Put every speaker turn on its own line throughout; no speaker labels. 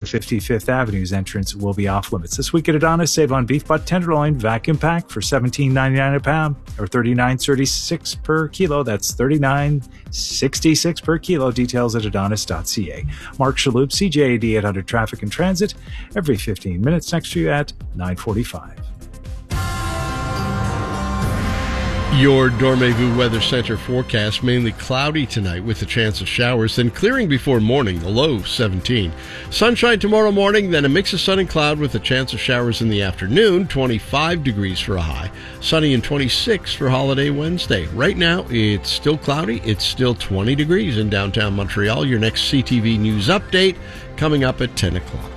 55th Avenue's entrance will be off limits. This week at Adonis, save on beef butt tenderloin vacuum pack for $17.99 a pound or $39.36 per kilo. That's $39.66 per kilo. Details at adonis.ca. Mark Shalhoub, CJAD 800 Traffic and Transit, every 15 minutes next to you at 9:45.
Your Dormez-vous Weather Center forecast: mainly cloudy tonight with a chance of showers, then clearing before morning, a low 17. Sunshine tomorrow morning, then a mix of sun and cloud with a chance of showers in the afternoon, 25 degrees for a high. Sunny and 26 for holiday Wednesday. Right now, it's still cloudy. It's still 20 degrees in downtown Montreal. Your next CTV News update coming up at 10 o'clock.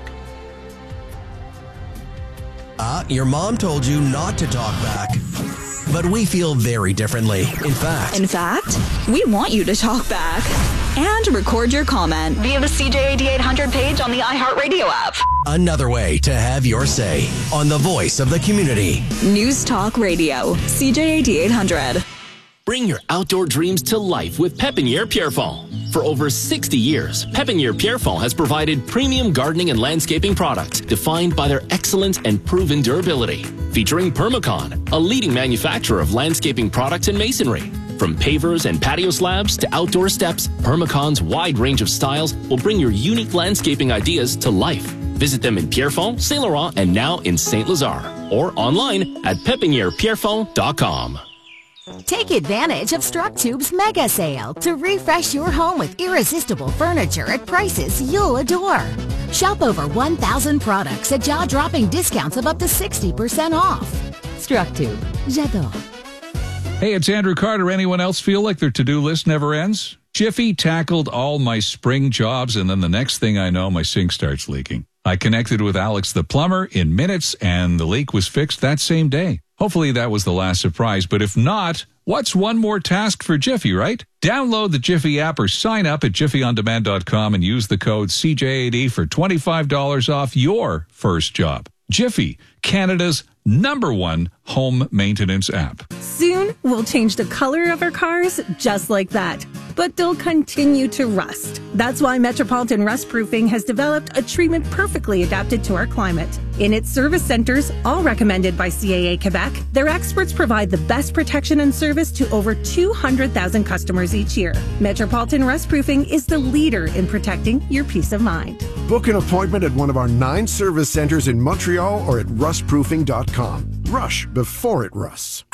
Your mom told you not to talk back. But we feel very differently. In fact,
we want you to talk back and record your comment via the CJAD 800 page on the iHeartRadio app.
Another way to have your say on the voice of the community.
News Talk Radio, CJAD 800.
Bring your outdoor dreams to life with Pépinière Pierrefonds. For over 60 years, Pépinière Pierrefonds has provided premium gardening and landscaping products defined by their excellence and proven durability. Featuring Permacon, a leading manufacturer of landscaping products and masonry. From pavers and patio slabs to outdoor steps, Permacon's wide range of styles will bring your unique landscaping ideas to life. Visit them in Pierrefonds, Saint Laurent, and now in Saint Lazare, or online at pepinierpierrefonds.com.
Take advantage of Structube's mega sale to refresh your home with irresistible furniture at prices you'll adore. Shop over 1,000 products at jaw-dropping discounts of up to 60% off. Structube. J'adore.
Hey, it's Andrew Carter. Anyone else feel like their to-do list never ends? Jiffy tackled all my spring jobs, and then the next thing I know, my sink starts leaking. I connected with Alex the plumber in minutes, and the leak was fixed that same day. Hopefully that was the last surprise, but if not, what's one more task for Jiffy, right? Download the Jiffy app or sign up at jiffyondemand.com and use the code CJAD for $25 off your first job. Jiffy, Canada's #1 home maintenance app.
Soon, we'll change the color of our cars just like that. But they'll continue to rust. That's why Metropolitan Rust Proofing has developed a treatment perfectly adapted to our climate. In its service centers, all recommended by CAA Quebec, their experts provide the best protection and service to over 200,000 customers each year. Metropolitan Rust Proofing is the leader in protecting your peace of mind.
Book an appointment at one of our 9 service centers in Montreal or at rustproofing.com. Rush before it rusts.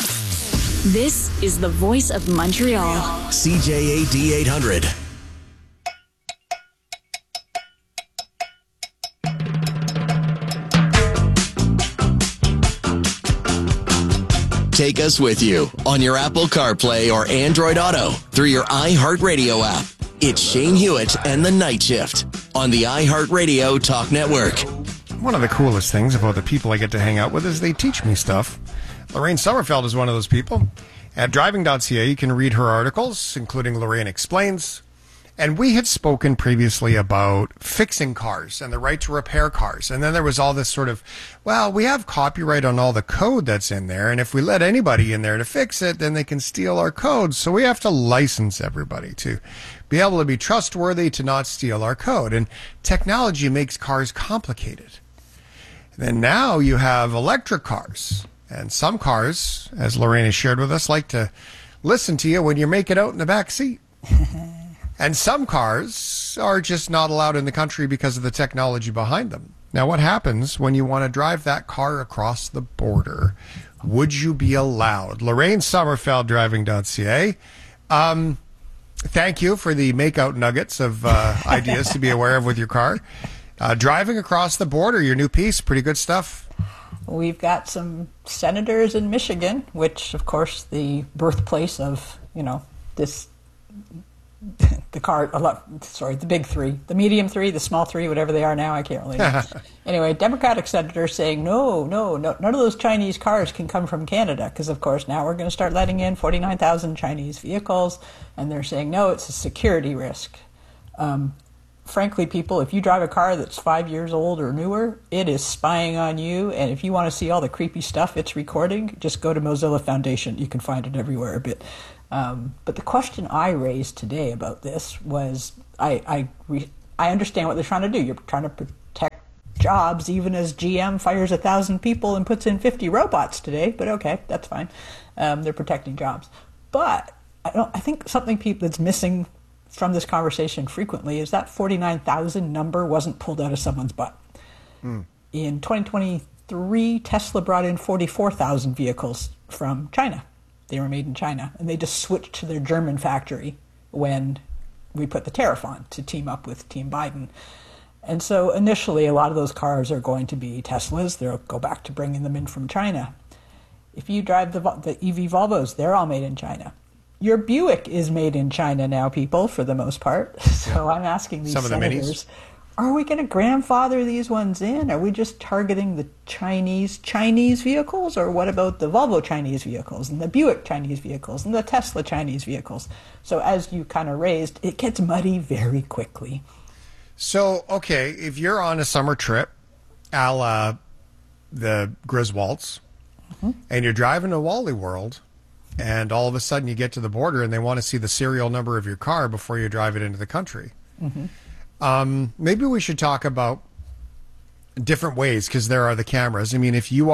This is the voice of Montreal.
CJAD 800. Take us with you on your Apple CarPlay or Android Auto through your iHeartRadio app. It's Shane Hewitt and the Night Shift on the iHeartRadio Talk Network.
One of the coolest things about the people I get to hang out with is they teach me stuff. Lorraine Sommerfeld is one of those people. At driving.ca, you can read her articles, including Lorraine Explains. And we had spoken previously about fixing cars and the right to repair cars. And then there was all this sort of, well, we have copyright on all the code that's in there. And if we let anybody in there to fix it, then they can steal our code. So we have to license everybody to be able to be trustworthy, to not steal our code. And technology makes cars complicated. And then now you have electric cars. And some cars, as Lorraine has shared with us, like to listen to you when you make it out in the back seat. And some cars are just not allowed in the country because of the technology behind them. Now, what happens when you want to drive that car across the border? Would you be allowed? Lorraine Sommerfeld, driving.ca. Thank you for the make-out nuggets of ideas to be aware of with your car. Driving across the border, your new piece, pretty good stuff.
We've got some senators in Michigan, which, of course, the birthplace of, this, the big three, the medium three, the small three, whatever they are now, I can't really know. Anyway, Democratic senators saying, no, none of those Chinese cars can come from Canada, because, of course, now we're going to start letting in 49,000 Chinese vehicles, and they're saying, no, it's a security risk. Frankly, people, if you drive a car that's 5 years old or newer, it is spying on you. And if you want to see all the creepy stuff it's recording, just go to Mozilla Foundation. You can find it everywhere. But the question I raised today about this was, I understand what they're trying to do. You're trying to protect jobs, even as GM fires 1,000 people and puts in 50 robots today. But okay, that's fine. They're protecting jobs. But I think something that's missing from this conversation frequently is that 49,000 number wasn't pulled out of someone's butt. In 2023, Tesla brought in 44,000 vehicles from China. They were made in China, and they just switched to their German factory when we put the tariff on to team up with Team Biden. And so initially, a lot of those cars are going to be Teslas. They'll go back to bringing them in from China. If you drive the EV Volvos, they're all made in China. Your Buick is made in China now, people, for the most part. So I'm asking these senators, are we going to grandfather these ones in? Are we just targeting the Chinese vehicles? Or what about the Volvo Chinese vehicles and the Buick Chinese vehicles and the Tesla Chinese vehicles? So as you kind of raised, it gets muddy very quickly.
So, okay, if you're on a summer trip, a la the Griswolds, and you're driving to Wally World, and all of a sudden you get to the border and they want to see the serial number of your car before you drive it into the country. Maybe we should talk about different ways, because there are the cameras. I mean, if you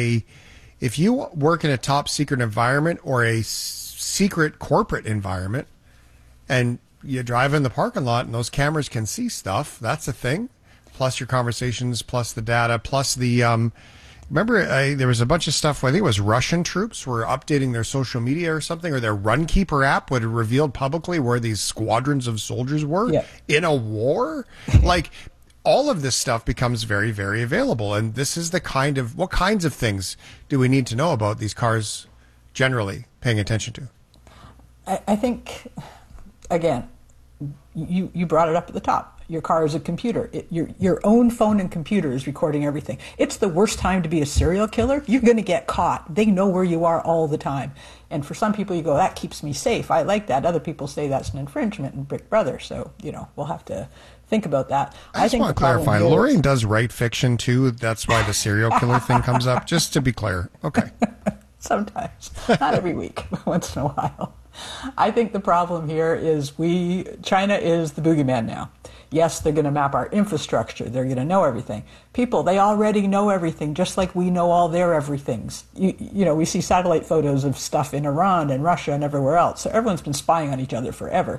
work in a top secret environment or a secret corporate environment and you drive in the parking lot and those cameras can see stuff, that's a thing. Plus your conversations, plus the data, plus the, remember there was a bunch of stuff, I think it was Russian troops were updating their social media or something, or their Runkeeper app would have revealed publicly where these squadrons of soldiers were in a war. Like, all of this stuff becomes very, very available. And this is what kinds of things do we need to know about these cars generally paying attention to?
I think, again, you brought it up at the top. Your car is a computer. Your own phone and computer is recording everything. It's the worst time to be a serial killer. You're going to get caught. They know where you are all the time. And for some people, you go, that keeps me safe. I like that. Other people say that's an infringement in Big Brother. So, we'll have to think about that.
I just want to clarify. Lorraine does write fiction, too. That's why the serial killer thing comes up. Just to be clear. Okay.
Sometimes. Not every week, but once in a while. I think the problem here is China is the boogeyman now. Yes, they're going to map our infrastructure. They're going to know everything. People, they already know everything, just like we know all their everythings. We see satellite photos of stuff in Iran and Russia and everywhere else. So everyone's been spying on each other forever.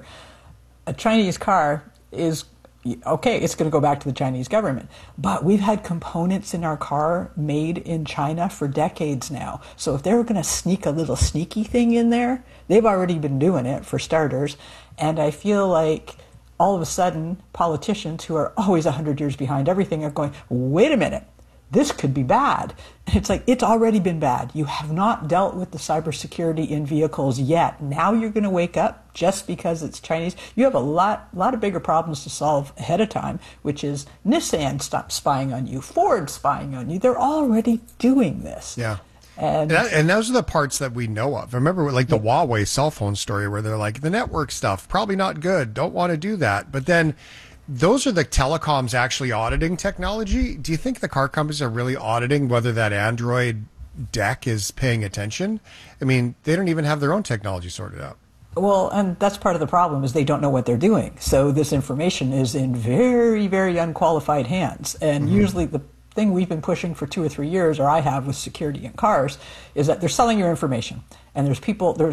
A Chinese car is, okay, it's going to go back to the Chinese government. But we've had components in our car made in China for decades now. So if they were going to sneak a little sneaky thing in there, they've already been doing it, for starters. And I feel like all of a sudden, politicians who are always 100 years behind everything are going, wait a minute, this could be bad. It's like, it's already been bad. You have not dealt with the cybersecurity in vehicles yet. Now you're going to wake up just because it's Chinese. You have a lot of bigger problems to solve ahead of time, which is Nissan stopped spying on you, Ford spying on you. They're already doing this.
Yeah. And those are the parts that we know of. Remember, like the Huawei cell phone story where they're like, the network stuff, probably not good, don't want to do that. But then those are the telecoms actually auditing technology. Do you think the car companies are really auditing whether that Android deck is paying attention? I mean, they don't even have their own technology sorted out.
Well, and that's part of the problem is they don't know what they're doing. So this information is in very, very unqualified hands. And usually the thing we've been pushing for 2 or 3 years, or I have with security in cars, is that they're selling your information. And there's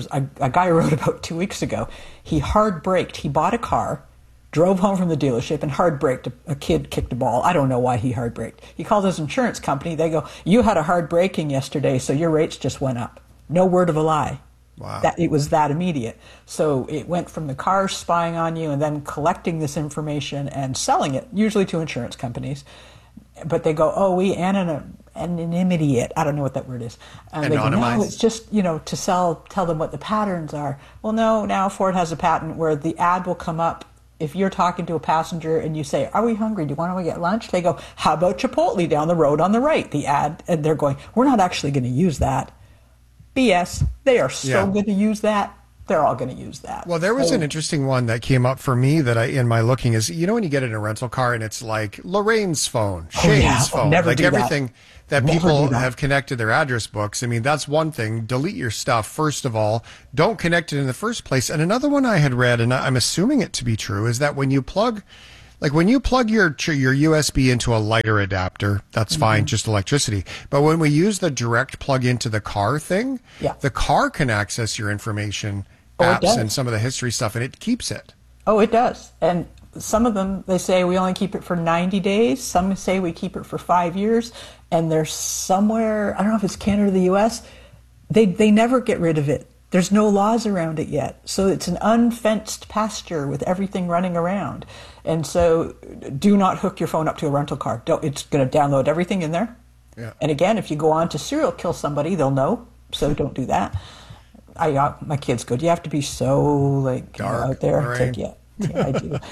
a guy who wrote about 2 weeks ago, he hard braked. He bought a car, drove home from the dealership and hard braked. A kid kicked a ball. I don't know why he hard braked. He called his insurance company. They go, you had a hard braking yesterday, so your rates just went up. No word of a lie.
Wow.
It was that immediate. So it went from the car spying on you and then collecting this information and selling it, usually to insurance companies. But they go, oh, we anonymity it. I don't know what that word is. They go, no, it's just, to tell them what the patterns are. Well, no, now Ford has a patent where the ad will come up. If you're talking to a passenger and you say, are we hungry? Do you want to get lunch? They go, how about Chipotle down the road on the right? The ad, and they're going, we're not actually going to use that. BS. They are so going to use that. They're all going to use that.
Well, there was an interesting one that came up for me that in my looking is, when you get in a rental car and it's like Lorraine's phone, Shane's phone, like everything that people have connected their address books. I mean, that's one thing. Delete your stuff, first of all. Don't connect it in the first place. And another one I had read, and I'm assuming it to be true, is that when you plug Like when you plug your USB into a lighter adapter, that's fine, just electricity. But when we use the direct plug into the car thing, the car can access your information, apps, and some of the history stuff, and it keeps it.
Oh, it does. And some of them, they say we only keep it for 90 days. Some say we keep it for 5 years. And there's somewhere, I don't know if it's Canada or the U.S., they never get rid of it. There's no laws around it yet. So it's an unfenced pasture with everything running around. And so do not hook your phone up to a rental car. It's going to download everything in there. Yeah. And again, if you go on to serial kill somebody, they'll know. So don't do that. My kids go, do you have to be so like out there?
Right.
It's like, yeah, I do.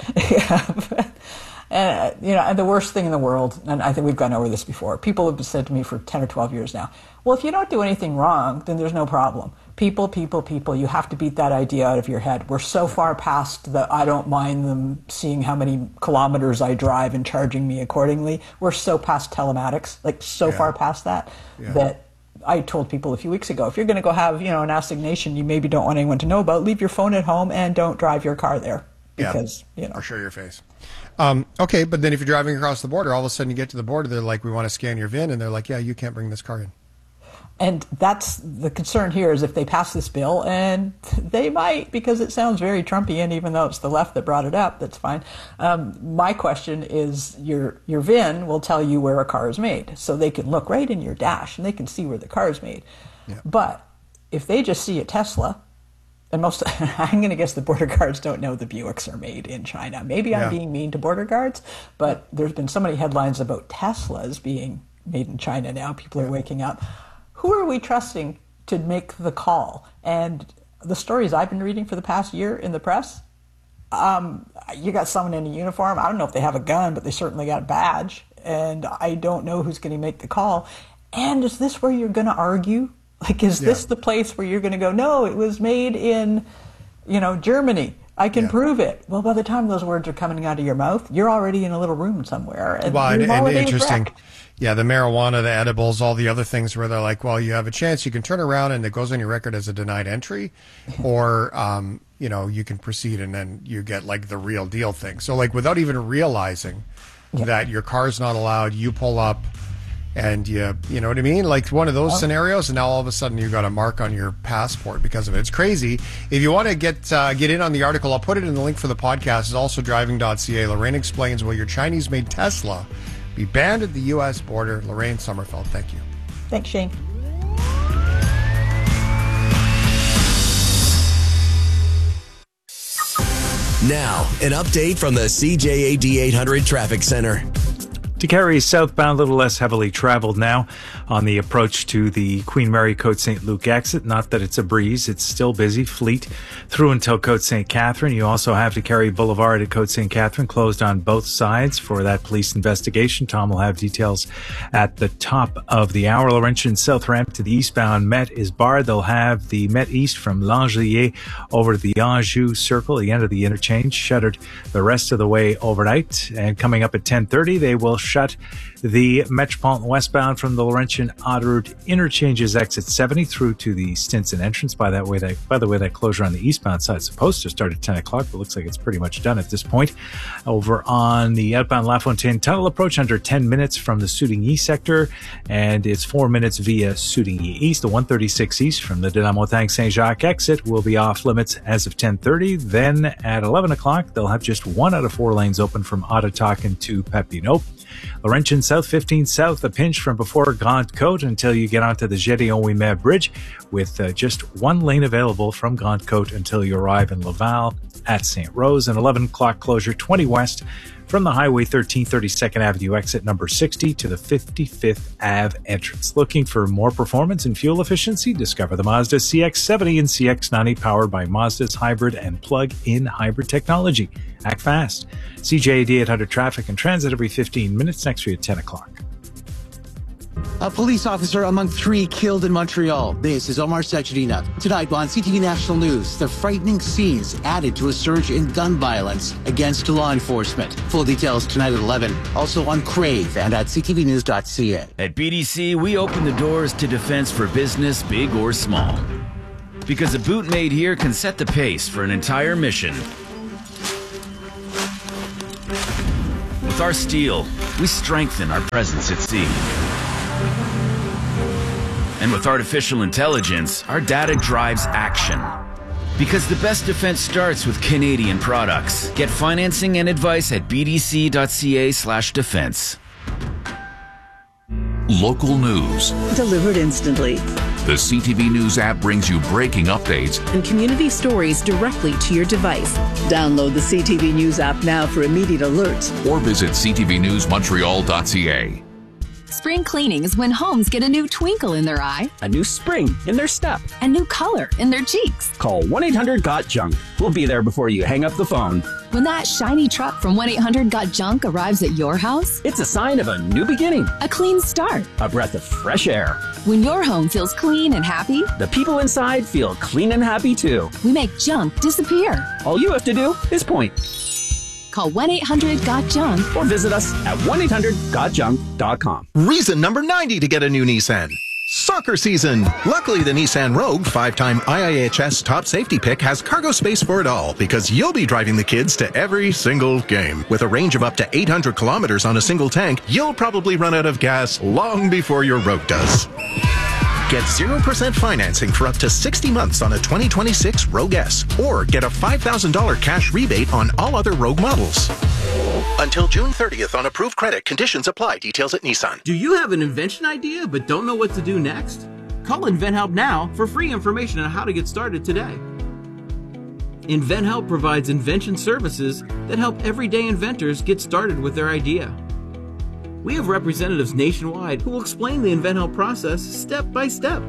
And the worst thing in the world, and I think we've gone over this before, people have said to me for 10 or 12 years now, well, if you don't do anything wrong, then there's no problem. People, you have to beat that idea out of your head. We're so far past the I don't mind them seeing how many kilometers I drive and charging me accordingly. We're so past telematics, far past that, that I told people a few weeks ago, if you're going to go have, an assignation you maybe don't want anyone to know about, leave your phone at home and don't drive your car there. Because,
Or show your face. Okay, but then if you're driving across the border, all of a sudden you get to the border, they're like, we want to scan your VIN, and they're like, yeah, you can't bring this car in.
And that's the concern here is if they pass this bill, and they might, because it sounds very Trumpian, even though it's the left that brought it up, that's fine. My question is your VIN will tell you where a car is made. So they can look right in your dash, and they can see where the car is made. Yeah. But if they just see a Tesla, and I'm going to guess the border guards don't know the Buicks are made in China. Maybe I'm being mean to border guards, but there's been so many headlines about Teslas being made in China now. People are waking up. Who are we trusting to make the call? And the stories I've been reading for the past year in the press, you got someone in a uniform. I don't know if they have a gun, but they certainly got a badge. And I don't know who's going to make the call. And is this where you're going to argue? Like, is this the place where you're going to go, no, it was made in, Germany. I can prove it. Well, by the time those words are coming out of your mouth, you're already in a little room somewhere. And
interesting. Yeah, the marijuana, the edibles, all the other things where they're like, well, you have a chance, you can turn around and it goes on your record as a denied entry, or, you can proceed and then you get like the real deal thing. So like without even realizing that your car's not allowed, you pull up, and you know what I mean? Like one of those scenarios, and now all of a sudden you've got a mark on your passport because of it. It's crazy. If you want to get in on the article, I'll put it in the link for the podcast. It's also driving.ca. Lorraine explains, will your Chinese-made Tesla be banned at the U.S. border? Lorraine Sommerfeld, thank you.
Thanks, Shane.
Now, an update from the CJAD 800 Traffic Center.
To carry southbound, a little less heavily traveled now on the approach to the Queen Mary Côte St. Luc exit. Not that it's a breeze. It's still busy. Fleet through until Côte St. Catherine. You also have to carry Boulevard at Côte St. Catherine closed on both sides for that police investigation. Tom will have details at the top of the hour. Laurentian South Ramp to the eastbound Met is barred. They'll have the Met East from L'Angelier over to the Anjou Circle, the end of the interchange, shuttered the rest of the way overnight. And coming up at 10:30, they will shut the Metropolitan westbound from the Laurentian Autoroute interchanges exit 70 through to the Stinson entrance. By the way, that closure on the eastbound side is supposed to start at 10 o'clock, but looks like it's pretty much done at this point. Over on the outbound La Fontaine Tunnel approach, under 10 minutes from the Soudigny sector, and it's 4 minutes via Soudigny East. The 136 East from the de la Montagne Saint-Jacques exit will be off limits as of 10:30. Then at 11 o'clock, they'll have just 1 out of 4 lanes open from Ottawakin to Papineau. Laurentian South 15 South, a pinch from before Grande Côte until you get onto the Gédéon-Ouimet Bridge, with just 1 lane available from Grande Côte until you arrive in Laval at St. Rose. An 11 o'clock closure 20 west from the Highway 13 32nd Avenue exit number 60 to the 55th Ave entrance. Looking for more performance and fuel efficiency? Discover the Mazda CX-70 and CX-90 powered by Mazda's hybrid and plug-in hybrid technology. Act fast. CJAD 800 traffic and transit every 15 minutes next week at 10 o'clock.
A police officer among 3 killed in Montreal. This is Omar Sachedina. Tonight on CTV National News, the frightening scenes added to a surge in gun violence against law enforcement. Full details tonight at 11. Also on Crave and at ctvnews.ca.
At BDC, we open the doors to defense for business, big or small. Because a boot made here can set the pace for an entire mission. With our steel, we strengthen our presence at sea. And with artificial intelligence, our data drives action. Because the best defense starts with Canadian products. Get financing and advice at bdc.ca/defense.
Local news.
Delivered instantly.
The CTV News app brings you breaking updates
and community stories directly to your device. Download the CTV News app now for immediate alerts.
Or visit ctvnewsmontreal.ca.
Spring cleaning is when homes get a new twinkle in their eye,
a new spring in their step,
a new color in their cheeks.
Call 1-800-GOT-JUNK. We'll be there before you hang up the phone.
When that shiny truck from 1-800-GOT-JUNK arrives at your house,
it's a sign of a new beginning,
a clean start,
a breath of fresh air.
When your home feels clean and happy,
the people inside feel clean and happy too.
We make junk disappear.
All you have to do is point.
Call 1-800-GOT-JUNK
or visit us at 1-800-GOTJUNK.com.
Reason number 90 to get a new Nissan. Soccer season. Luckily, the Nissan Rogue, 5-time IIHS top safety pick, has cargo space for it all because you'll be driving the kids to every single game. With a range of up to 800 kilometers on a single tank, you'll probably run out of gas long before your Rogue does. Get 0% financing for up to 60 months on a 2026 Rogue S, or get a $5,000 cash rebate on all other Rogue models. Until June 30th on approved credit. Conditions apply. Details at Nissan.
Do you have an invention idea but don't know what to do next? Call InventHelp now for free information on how to get started today. InventHelp provides invention services that help everyday inventors get started with their idea. We have representatives nationwide who will explain the InventHelp process step by step.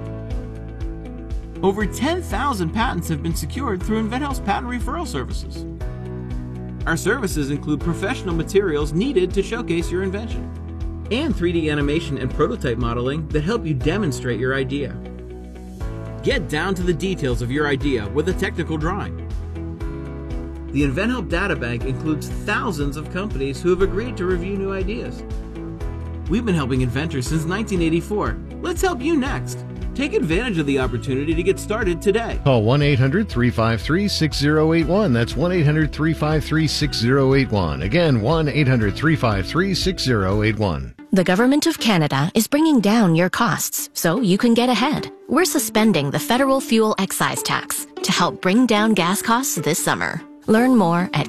Over 10,000 patents have been secured through InventHelp's patent referral services. Our services include professional materials needed to showcase your invention, and 3D animation and prototype modeling that help you demonstrate your idea. Get down to the details of your idea with a technical drawing. The InventHelp Databank includes thousands of companies who have agreed to review new ideas. We've been helping inventors since 1984. Let's help you next. Take advantage of the opportunity to get started today.
Call 1-800-353-6081. That's 1-800-353-6081. Again, 1-800-353-6081.
The Government of Canada is bringing down your costs so you can get ahead. We're suspending the federal fuel excise tax to help bring down gas costs this summer. Learn more at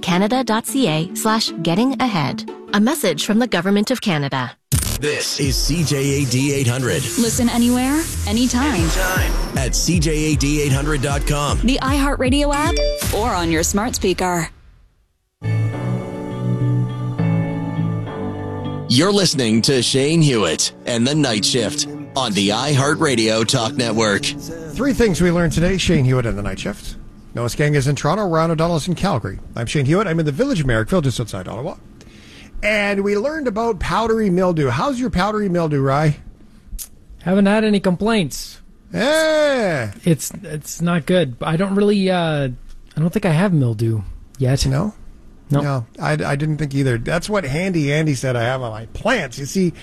canada.ca/getting-ahead. A message from the Government of Canada.
This is CJAD 800.
Listen anywhere, anytime.
At CJAD800.com.
The iHeartRadio app, or on your smart speaker.
You're listening to Shane Hewitt and the Night Shift on the iHeartRadio Talk Network.
3 things we learned today. Shane Hewitt and the Night Shift. Noah Skang is in Toronto. Ron O'Donnell is in Calgary. I'm Shane Hewitt. I'm in the village of Merrickville, just outside Ottawa. And we learned about powdery mildew. How's your powdery mildew, Rye?
Haven't had any complaints.
Yeah.
It's not good. I don't really, I don't think I have mildew yet.
No, I didn't think either. That's what Handy Andy said I have on my plants. You see,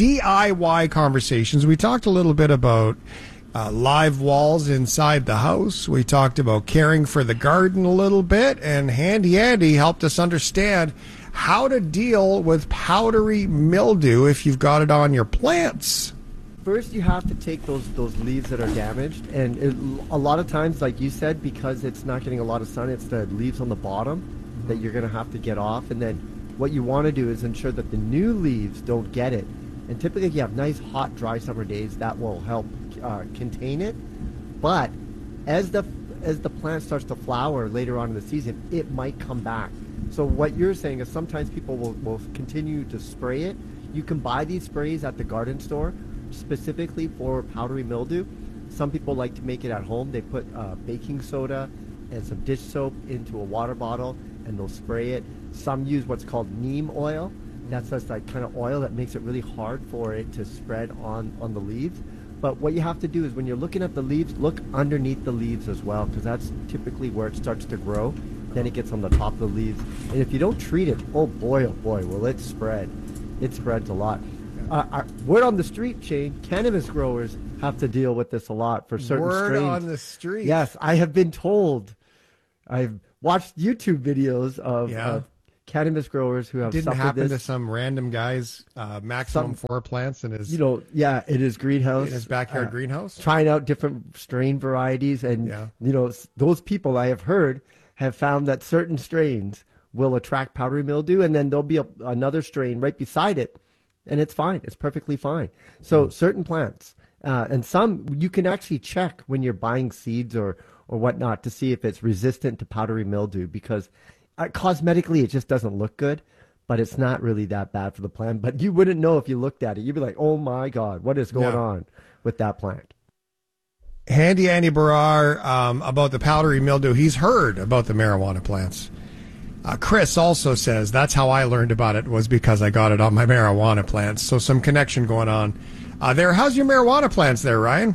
DIY conversations. We talked a little bit about live walls inside the house. We talked about caring for the garden a little bit. And Handy Andy helped us understand how to deal with powdery mildew if you've got it on your plants.
First, you have to take those leaves that are damaged, and a lot of times, like you said, because it's not getting a lot of sun, it's the leaves on the bottom that you're going to have to get off. And then what you want to do is ensure that the new leaves don't get it. And typically, if you have nice, hot, dry summer days, that will help contain it. But as the plant starts to flower later on in the season, it might come back. So what you're saying is sometimes people will continue to spray it. You can buy these sprays at the garden store specifically for powdery mildew. Some people like to make it at home. They put baking soda and some dish soap into a water bottle and they'll spray it. Some use what's called neem oil. That's just like kind of oil that makes it really hard for it to spread on the leaves. But what you have to do is when you're looking at the leaves, look underneath the leaves as well, because that's typically where it starts to grow. Then it gets on the top of the leaves. And if you don't treat it, oh boy, will it spread. It spreads a lot. Word on the street, Shane, cannabis growers have to deal with this a lot for certain strains.
Word on the street.
Yes, I have been told. I've watched YouTube videos of cannabis growers who have
Didn't
suffered
happen
this.
to some random guy's maximum 4 plants in his,
in his greenhouse,
in his backyard greenhouse,
trying out different strain varieties, and those people I have heard have found that certain strains will attract powdery mildew, and then there'll be another strain right beside it, and it's fine. It's perfectly fine. So certain plants, and some you can actually check when you're buying seeds or whatnot to see if it's resistant to powdery mildew, because cosmetically it just doesn't look good, but it's not really that bad for the plant. But you wouldn't know if you looked at it. You'd be like, oh my God, what is going on with that plant?
Handy Andy Barrar about the powdery mildew. He's heard about the marijuana plants. Chris also says, that's how I learned about it, was because I got it on my marijuana plants. So some connection going on there. How's your marijuana plants there, Ryan?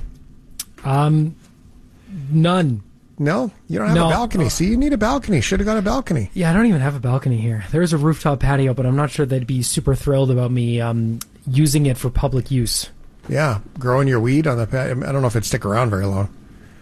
None.
No? You don't have a balcony. See, you need a balcony. Should have got a balcony.
Yeah, I don't even have a balcony here. There is a rooftop patio, but I'm not sure they'd be super thrilled about me using it for public use.
Yeah, growing your weed on the patio. I don't know if it'd stick around very long.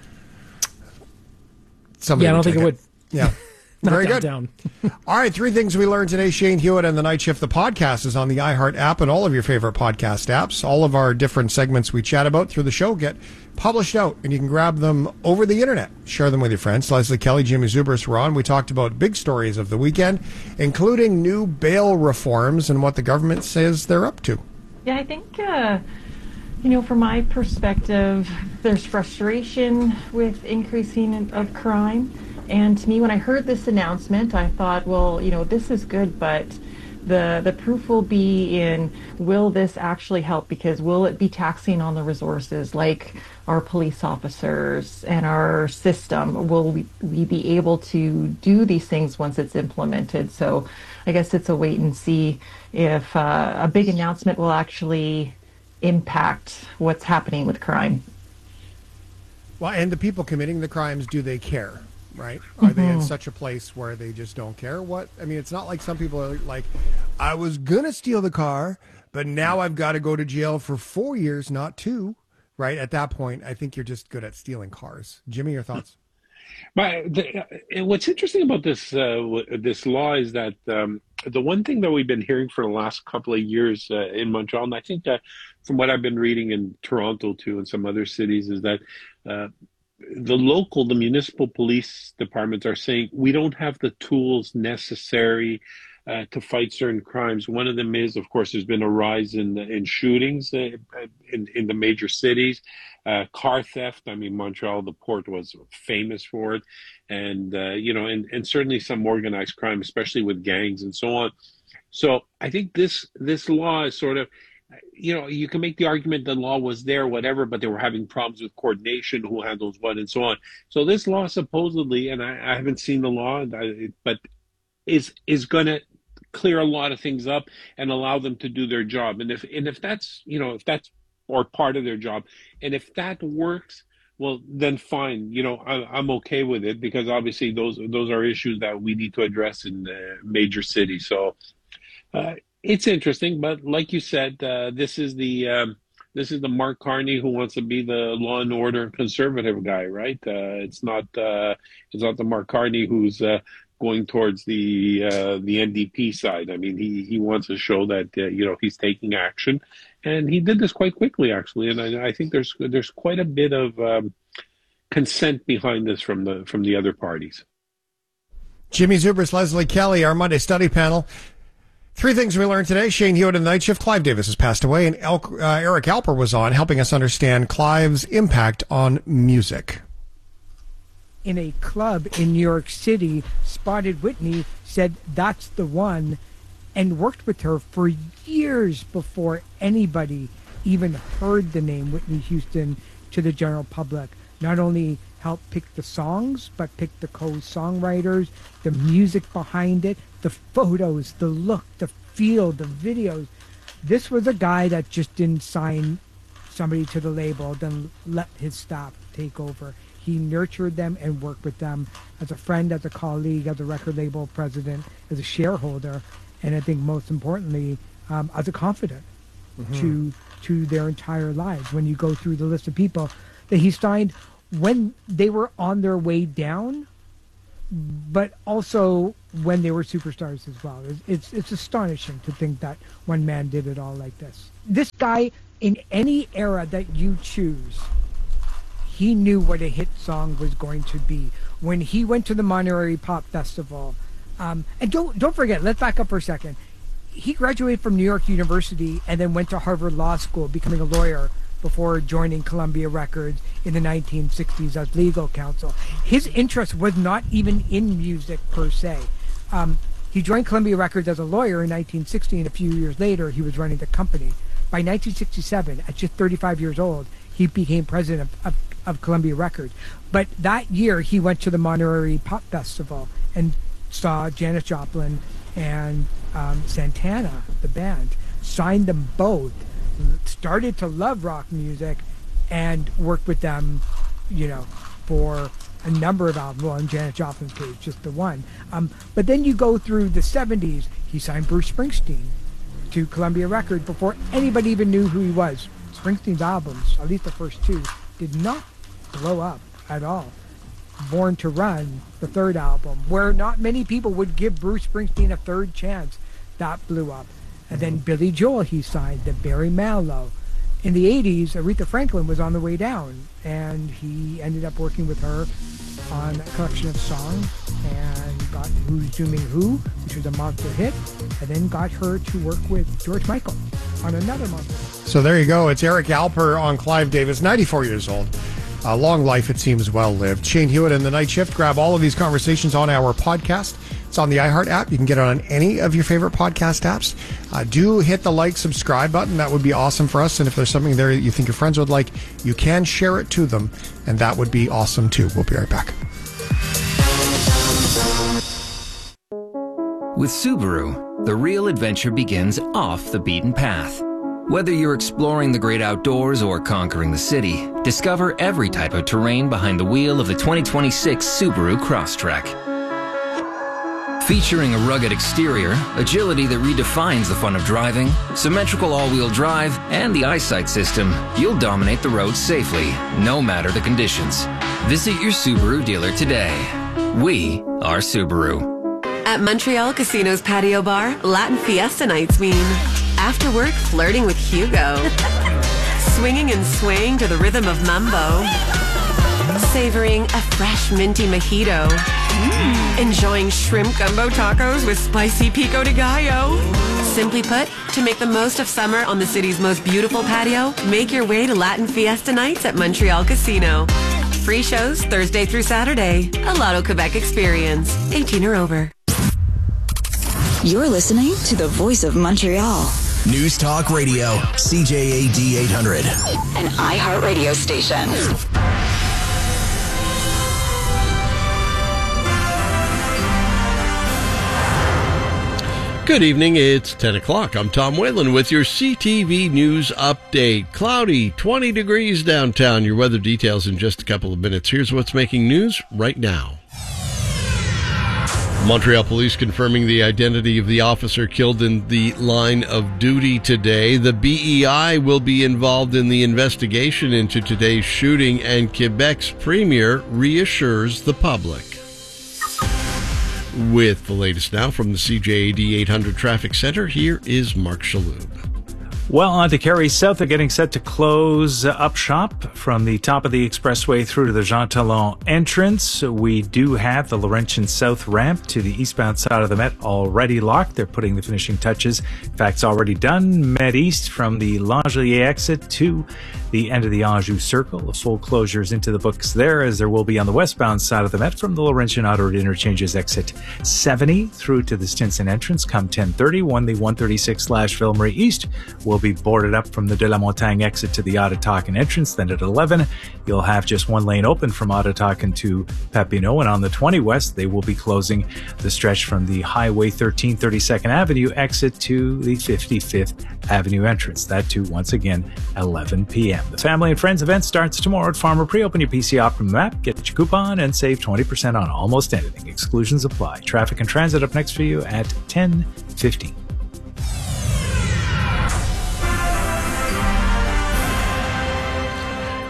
Somebody
I don't think it would.
Yeah. Very good.
Down.
All right, 3 things we learned today. Shane Hewitt and the Night Shift. The podcast is on the iHeart app and all of your favorite podcast apps. All of our different segments we chat about through the show get published out, and you can grab them over the internet. Share them with your friends. Leslie Kelly, Jimmy Zubers were on. We talked about big stories of the weekend, including new bail reforms and what the government says they're up to.
Yeah, I think, from my perspective, there's frustration with increasing of crime. And to me, when I heard this announcement, I thought, well, this is good, but the proof will be in, will this actually help? Because will it be taxing on the resources like our police officers and our system? Will we be able to do these things once it's implemented? So I guess it's a wait and see if a big announcement will actually impact what's happening with crime.
Well, and the people committing the crimes, do they care? Right? Are they in such a place where they just don't care? It's not like some people are like, I was going to steal the car, but now I've got to go to jail for 4 years, not 2. Right? At that point, I think you're just good at stealing cars. Jimmy, your thoughts?
What's interesting about this law is that the one thing that we've been hearing for the last couple of years in Montreal, and I think from what I've been reading in Toronto too and some other cities, is that the municipal police departments are saying we don't have the tools necessary to fight certain crimes. One of them is, of course, there's been a rise in shootings in the major cities, car theft. I mean, Montreal, the port was famous for it, and and certainly some organized crime, especially with gangs and so on. So I think this law is sort of, you can make the argument the law was there, whatever, but they were having problems with coordination, who handles what, and so on. So this law supposedly, and I haven't seen the law, but is going to clear a lot of things up and allow them to do their job. And if that's or part of their job, and if that works, well, then fine. I'm okay with it, because obviously those are issues that we need to address in major cities. So. It's interesting, but like you said, this is the Mark Carney who wants to be the law and order conservative guy, right? It's not the Mark Carney who's going towards the NDP side. I mean, he wants to show that he's taking action, and he did this quite quickly, actually. And I think there's quite a bit of consent behind this from the other parties.
Jimmy Zubers, Leslie Kelly, our Monday study panel. 3 things we learned today. Shane Hewitt and the Night Shift. Clive Davis has passed away, and Eric Alper was on, helping us understand Clive's impact on music.
In a club in New York City, Spotted Whitney said that's the one, and worked with her for years before anybody even heard the name Whitney Houston to the general public. Not only helped pick the songs, but pick the co-songwriters, the music behind it, the photos, the look, the feel, the videos. This was a guy that just didn't sign somebody to the label, then let his staff take over. He nurtured them and worked with them as a friend, as a colleague, as a record label president, as a shareholder, and I think most importantly, as a confidant to their entire lives. When you go through the list of people that he signed when they were on their way down, but also when they were superstars as well. It's astonishing to think that one man did it all like this. This guy, in any era that you choose, he knew what a hit song was going to be. When he went to the Monterey Pop Festival, and don't forget, let's back up for a second. He graduated from New York University and then went to Harvard Law School, becoming a lawyer before joining Columbia Records in the 1960s as legal counsel. His interest was not even in music per se. He joined Columbia Records as a lawyer in 1960, and a few years later he was running the company. By 1967, at just 35 years old, he became president of Columbia Records. But that year he went to the Monterey Pop Festival and saw Janis Joplin and Santana, the band, signed them both, started to love rock music, and worked with them, for a number of albums. Well, in Janis Joplin's case, just the one. But then you go through the 70s, he signed Bruce Springsteen to Columbia Records before anybody even knew who he was. Springsteen's albums, at least the first two, did not blow up at all. Born to Run, the third album, where not many people would give Bruce Springsteen a third chance, that blew up. And then Billy Joel he signed, then Barry Manilow. In the 80s, Aretha Franklin was on the way down, and he ended up working with her on a collection of songs and got Who's Dooming Who, which was a monster hit, and then got her to work with George Michael on another monster.
So there you go. It's Eric Alper on Clive Davis, 94 years old. Long life, it seems, well-lived. Shane Hewitt and The Night Shift. Grab all of these conversations on our podcast. It's on the iHeart app. You can get it on any of your favorite podcast apps. Do hit the like, subscribe button. That would be awesome for us. And if there's something there that you think your friends would like, you can share it to them, and that would be awesome, too. We'll be right back.
With Subaru, the real adventure begins off the beaten path. Whether you're exploring the great outdoors or conquering the city, discover every type of terrain behind the wheel of the 2026 Subaru Crosstrek. Featuring a rugged exterior, agility that redefines the fun of driving, symmetrical all-wheel drive, and the eyesight system, you'll dominate the road safely, no matter the conditions. Visit your Subaru dealer today. We are Subaru.
At Montreal Casino's patio bar, Latin Fiesta nights mean after work flirting with Hugo, swinging and swaying to the rhythm of mambo, savoring a fresh minty mojito, enjoying shrimp gumbo tacos with spicy pico de gallo. Simply put, to make the most of summer on the city's most beautiful patio, make your way to Latin Fiesta nights at Montreal Casino. Free shows Thursday through Saturday. A Lotto Quebec experience. 18 or over.
You're listening to the Voice of Montreal.
News Talk Radio, CJAD 800.
An iHeart radio station.
Good evening, it's 10 o'clock. I'm Tom Whalen with your CTV News Update. Cloudy, 20 degrees downtown. Your weather details in just a couple of minutes. Here's what's making news right now. Montreal police confirming the identity of the officer killed in the line of duty today. The BEI will be involved in the investigation into today's shooting, and Quebec's premier reassures the public. With the latest now from the CJAD 800 Traffic Center, here is Mark Shalhoub.
Well, on to Carey South, they're getting set to close up shop from the top of the expressway through to the Jean Talon entrance. We do have the Laurentian South ramp to the eastbound side of the Met already locked. They're putting the finishing touches. In fact, it's already done. Met East from the L'Angelier exit to the end of the Anjou Circle. The full closures into the books there, as there will be on the westbound side of the Met from the Laurentian Auto Road interchanges exit 70 through to the Stinson entrance come 10:30. The 136/Ville-Marie East will be boarded up from the De La Montagne exit to the Ottatakin entrance. Then at 11, you'll have just one lane open from Ottatakin to Papineau. And on the 20 West, they will be closing the stretch from the Highway 13 32nd Avenue exit to the 55th Avenue entrance. That too, once again, 11 p.m. The Family and Friends event starts tomorrow at Farmer Pre. Open your PC Optimum app, get your coupon, and save 20% on almost anything. Exclusions apply. Traffic and Transit up next for you at 10:15.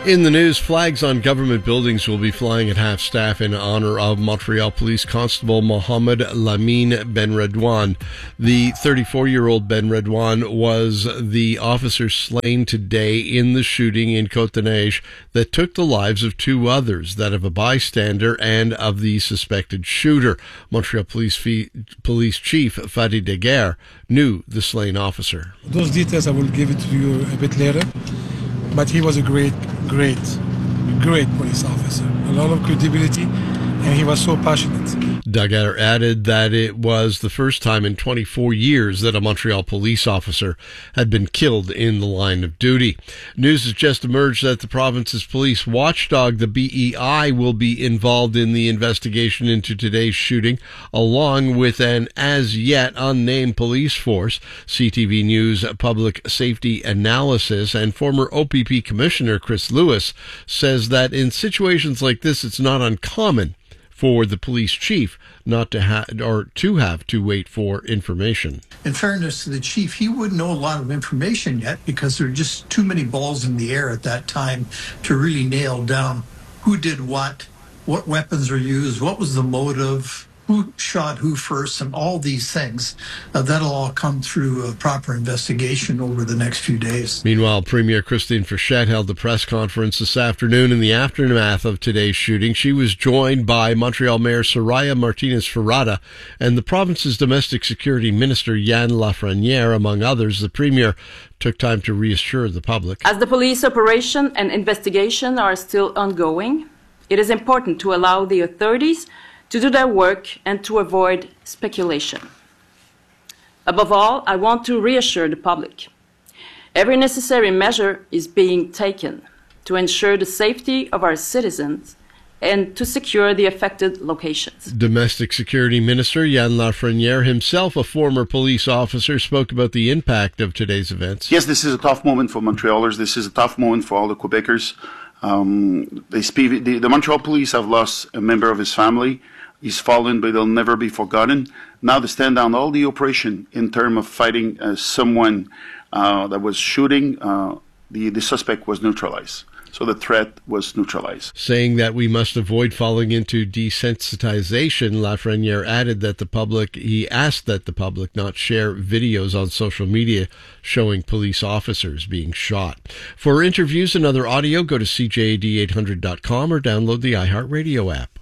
In the news, flags on government buildings will be flying at half-staff in honor of Montreal Police Constable Mohamed Lamine Benredouane. The 34-year-old Benredouane was the officer slain today in the shooting in Côte-des-Neiges that took the lives of two others, that of a bystander and of the suspected shooter. Montreal Police Chief Fadi Deguerre knew the slain officer.
Those details I will give it to you a bit later. But he was a great police officer. A lot of credibility, and he was so passionate.
Daguerre added that it was the first time in 24 years that a Montreal police officer had been killed in the line of duty. News has just emerged that the province's police watchdog, the BEI, will be involved in the investigation into today's shooting, along with an as-yet unnamed police force. CTV News Public Safety Analysis and former OPP Commissioner Chris Lewis says that in situations like this, it's not uncommon for the police chief not to have to wait for information.
In fairness to the chief, he wouldn't know a lot of information yet because there are just too many balls in the air at that time to really nail down who did what weapons were used, what was the motive, who shot who first, and all these things. That'll all come through a proper investigation over the next few days.
Meanwhile, Premier Christine Frechette held a press conference this afternoon in the aftermath of today's shooting. She was joined by Montreal Mayor Soraya Martinez-Ferrada and the province's domestic security minister, Yann Lafrenière, among others. The Premier took time to reassure the public.
As the police operation and investigation are still ongoing, it is important to allow the authorities to do their work and to avoid speculation. Above all, I want to reassure the public. Every necessary measure is being taken to ensure the safety of our citizens and to secure the affected locations.
Domestic Security Minister Yann Lafrenière, himself a former police officer, spoke about the impact of today's events.
Yes, this is a tough moment for Montrealers. This is a tough moment for all the Quebecers. The Montreal police have lost a member of his family. He's fallen, but he'll never be forgotten. Now to stand down all the operation in terms of fighting someone that was shooting, the suspect was neutralized. So the threat was neutralized.
Saying that we must avoid falling into desensitization, Lafrenière added that he asked that the public not share videos on social media showing police officers being shot. For interviews and other audio, go to CJAD800.com or download the iHeartRadio app.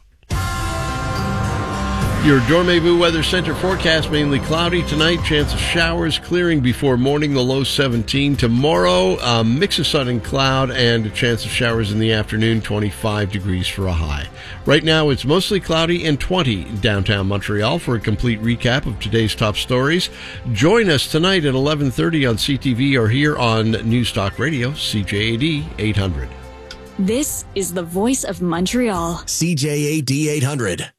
Your Dormez-vous Weather Center forecast, mainly cloudy tonight, chance of showers, clearing before morning, the low 17. Tomorrow, a mix of sun and cloud, and a chance of showers in the afternoon, 25 degrees for a high. Right now, it's mostly cloudy and 20 downtown Montreal. For a complete recap of today's top stories, join us tonight at 11:30 on CTV or here on News Talk Radio, CJAD 800.
This is the voice of Montreal.
CJAD 800.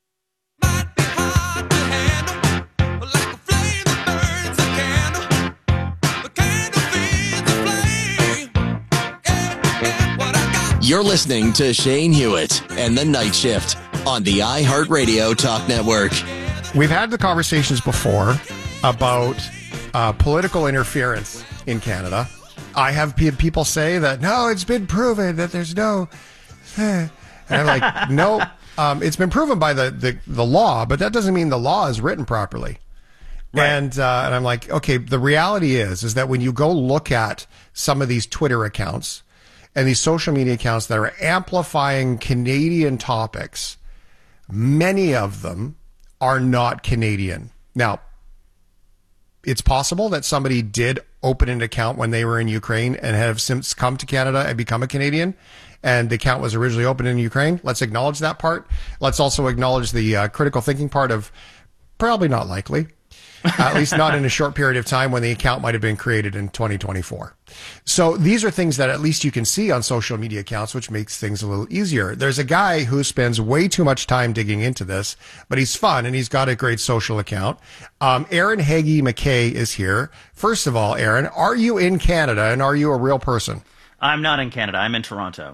You're listening to Shane Hewitt and the Night Shift on the iHeartRadio Talk Network.
We've had the conversations before about political interference in Canada. I have people say that, no, it's been proven that there's no... And I'm like, no, it's been proven by the law, but that doesn't mean the law is written properly. Right. And I'm like, okay, the reality is that when you go look at some of these Twitter accounts and these social media accounts that are amplifying Canadian topics, many of them are not Canadian. Now, it's possible that somebody did open an account when they were in Ukraine and have since come to Canada and become a Canadian, and the account was originally opened in Ukraine. Let's acknowledge that part. Let's also acknowledge the critical thinking part of probably not likely. At least not in a short period of time when the account might have been created in 2024. So these are things that at least you can see on social media accounts, which makes things a little easier. There's a guy who spends way too much time digging into this, but he's fun and he's got a great social account. Aaron Hagee McKay is here. First of all, Aaron, are you in Canada and are you a real person?
I'm not in Canada. I'm in Toronto.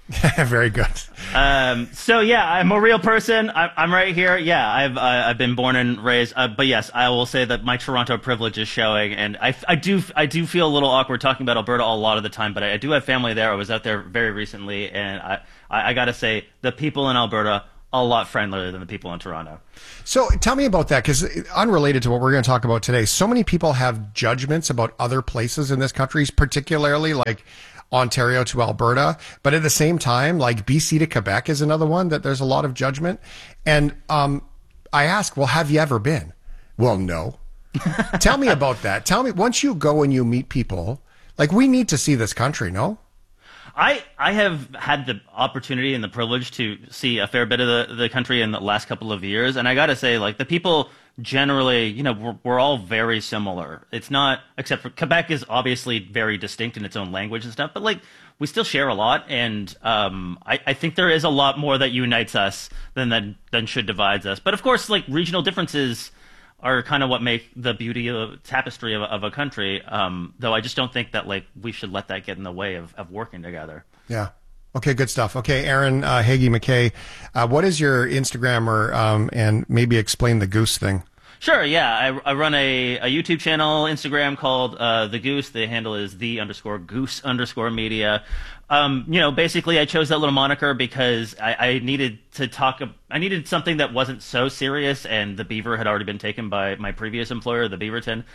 Very good.
So yeah, I'm a real person. I'm right here. Yeah, I've been born and raised. But yes, I will say that my Toronto privilege is showing, and I do feel a little awkward talking about Alberta a lot of the time. But I do have family there. I was out there very recently, and I got to say the people in Alberta a lot friendlier than the people in Toronto.
So tell me about that, because unrelated to what we're going to talk about today, so many people have judgments about other places in this country, particularly like Ontario to Alberta, but at the same time, like BC to Quebec is another one that there's a lot of judgment. And I ask, well, have you ever been? Well, no. Tell me about that. Tell me, once you go and you meet people, like, we need to see this country, no?
I have had the opportunity and the privilege to see a fair bit of the country in the last couple of years, and I got to say, like, the people generally, you know, we're all very similar. It's not, except for Quebec is obviously very distinct in its own language and stuff, but like, we still share a lot, and I think there is a lot more that unites us than should divides us. But of course, like, regional differences are kind of what make the beauty of tapestry of a country. Though I just don't think that, like, we should let that get in the way of working together.
Yeah. Okay, good stuff. Okay, Aaron Hagee McKay, what is your Instagram, or and maybe explain the Goose thing?
Sure, yeah. I run a YouTube channel, Instagram, called The Goose. The handle is _Goose_media. You know, basically I chose that little moniker because I needed to I needed something that wasn't so serious, and the beaver had already been taken by my previous employer, the Beaverton.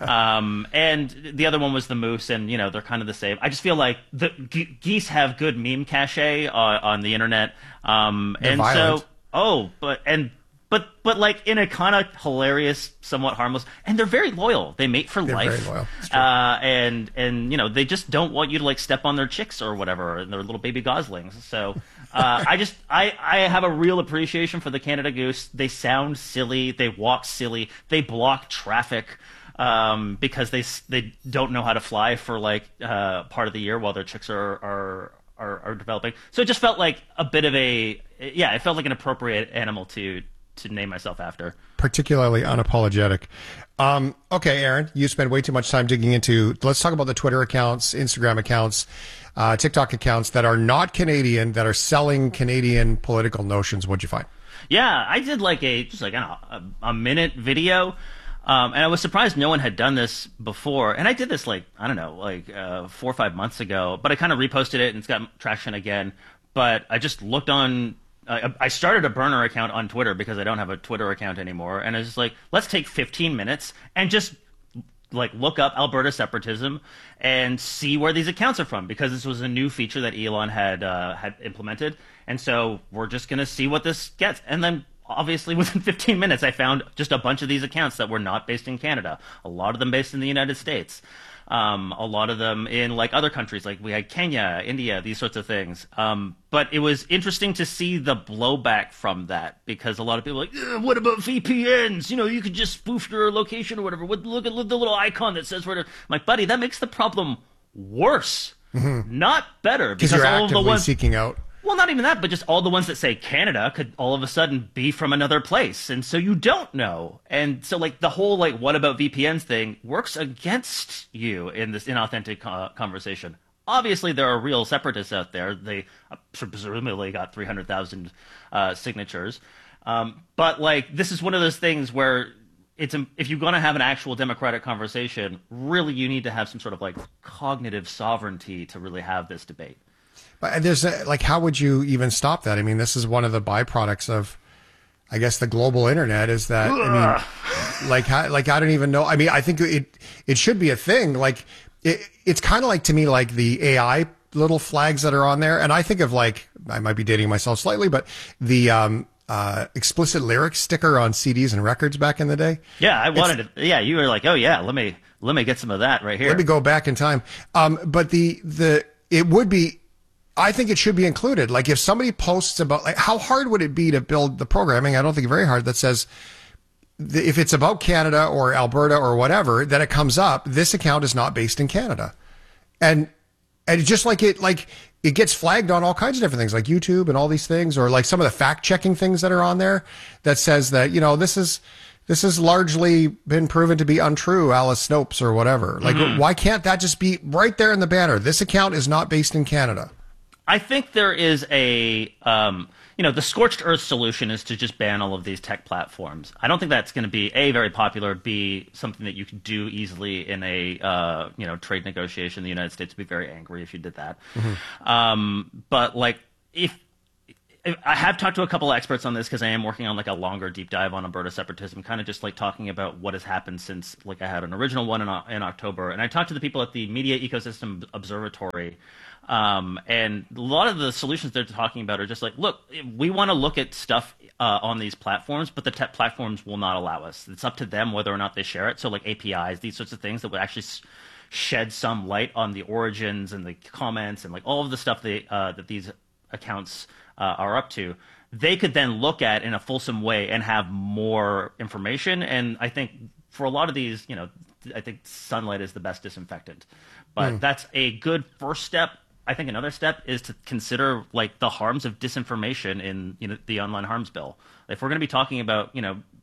And the other one was the moose, and, you know, they're kind of the same. I just feel like the geese have good meme cachet on the internet.
They're
and
violent.
so, but like in a kind of hilarious, somewhat harmless, and they're very loyal. They mate for life.
Very loyal.
And you know, they just don't want you to like step on their chicks or whatever, and their little baby goslings. So I have a real appreciation for the Canada goose. They sound silly. They walk silly. They block traffic because they don't know how to fly for like part of the year while their chicks are developing. So it just felt like a bit of it felt like an appropriate animal to name myself after.
Particularly unapologetic. Okay, Aaron, you spend way too much time digging into, let's talk about the Twitter accounts, Instagram accounts, TikTok accounts that are not Canadian, that are selling Canadian political notions. What'd you find?
Yeah, I did like a minute video. And I was surprised no one had done this before. And I did this 4 or 5 months ago, but I kind of reposted it and it's got traction again. But I just looked on, I started a burner account on Twitter because I don't have a Twitter account anymore. And I was just like, let's take 15 minutes and just like look up Alberta separatism and see where these accounts are from, because this was a new feature that Elon had implemented. And so we're just going to see what this gets. And then obviously within 15 minutes, I found just a bunch of these accounts that were not based in Canada, a lot of them based in the United States. A lot of them in like other countries, like we had Kenya, India, these sorts of things. But it was interesting to see the blowback from that, because a lot of people are like, what about VPNs? You know, you could just spoof your location or whatever. Look at the little icon that says where to. My buddy, that makes the problem worse, not better.
Because you're actively seeking out.
Well, not even that, but just all the ones that say Canada could all of a sudden be from another place. And so you don't know. And so like the whole like what about VPNs thing works against you in this inauthentic conversation. Obviously, there are real separatists out there. They presumably got 300,000 signatures. But like this is one of those things where if you're going to have an actual democratic conversation, really you need to have some sort of like cognitive sovereignty to really have this debate.
But there's how would you even stop that? I mean, this is one of the byproducts of, I guess, the global internet is that, I don't even know. I mean, I think it should be a thing. Like it's kind of like, to me, like the AI little flags that are on there. And I think of like, I might be dating myself slightly, but the, explicit lyrics sticker on CDs and records back in the day.
Yeah. I wanted to, yeah. You were like, oh yeah, let me get some of that right here.
Let me go back in time. But it would be, I think it should be included. Like if somebody posts about, like, how hard would it be to build the programming? I don't think very hard, that says if it's about Canada or Alberta or whatever, that it comes up, this account is not based in Canada. And just like it gets flagged on all kinds of different things, like YouTube and all these things, or like some of the fact checking things that are on there that says that, you know, this has largely been proven to be untrue, Alice Snopes or whatever. Like, why can't that just be right there in the banner? This account is not based in Canada.
I think there is a, the scorched earth solution is to just ban all of these tech platforms. I don't think that's going to be A, very popular, B, something that you can do easily in a, trade negotiation. The United States would be very angry if you did that. But like, if I have talked to a couple of experts on this because I am working on like a longer deep dive on Alberta separatism, kind of just like talking about what has happened since like I had an original one in October. And I talked to the people at the Media Ecosystem Observatory. And a lot of the solutions they're talking about are just like, look, we want to look at stuff on these platforms, but the tech platforms will not allow us. It's up to them whether or not they share it. So like APIs, these sorts of things that would actually shed some light on the origins and the comments and like all of the stuff that these accounts are up to, they could then look at in a fulsome way and have more information. And I think for a lot of these, I think sunlight is the best disinfectant. But that's a good first step. I think another step is to consider like the harms of disinformation in the online harms bill. If we're going to be talking about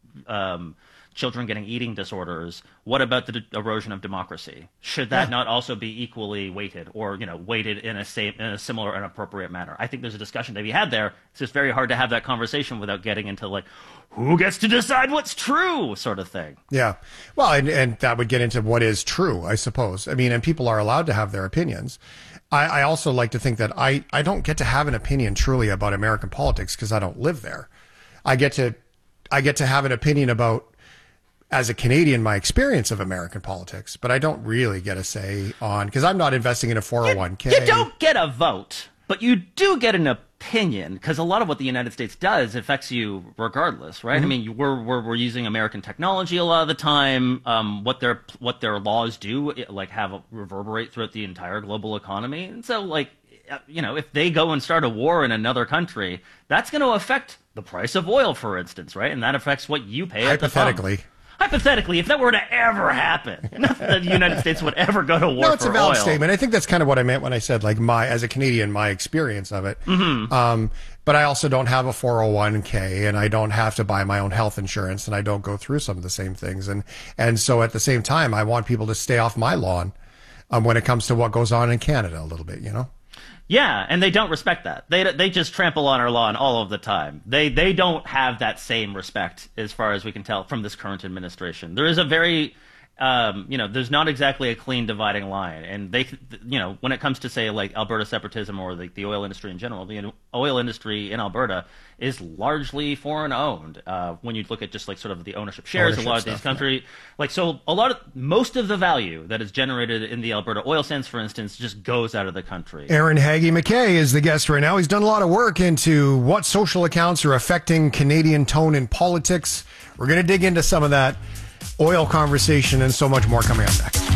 children getting eating disorders, what about the erosion of democracy? Should that not also be equally weighted, or weighted in a similar and appropriate manner? I think there's a discussion to be had there. It's just very hard to have that conversation without getting into like who gets to decide what's true sort of thing.
Yeah, well, and that would get into what is true, I suppose. I mean, and people are allowed to have their opinions. I also like to think that I don't get to have an opinion truly about American politics because I don't live there. I get to have an opinion about, as a Canadian, my experience of American politics, but I don't really get a say on, because I'm not investing in a 401k.
You don't get a vote, but you do get an opinion, because a lot of what the United States does affects you regardless, right? I mean, we're using American technology a lot of the time. What their laws do, reverberate throughout the entire global economy, and so like, if they go and start a war in another country, that's going to affect the price of oil, for instance, right? And that affects what you pay at the pump. Hypothetically, if that were to ever happen, not that the United States would ever go to war for oil.
No, it's a valid statement. I think that's kind of what I meant when I said, like, as a Canadian, my experience of it. But I also don't have a 401k, and I don't have to buy my own health insurance, and I don't go through some of the same things. And so at the same time, I want people to stay off my lawn when it comes to what goes on in Canada a little bit,
Yeah, and they don't respect that. They just trample on our lawn all of the time. They don't have that same respect, as far as we can tell, from this current administration. There is a very, there's not exactly a clean dividing line. And they, when it comes to, say, like Alberta separatism or the oil industry in general, the oil industry in Alberta is largely foreign owned. When you look at just like sort of the ownership shares, a lot of these countries, most of the value that is generated in the Alberta oil sands, for instance, just goes out of the country.
Aaron Hagee McKay is the guest right now. He's done a lot of work into what social accounts are affecting Canadian tone in politics. We're going to dig into some of that oil conversation and so much more coming up next.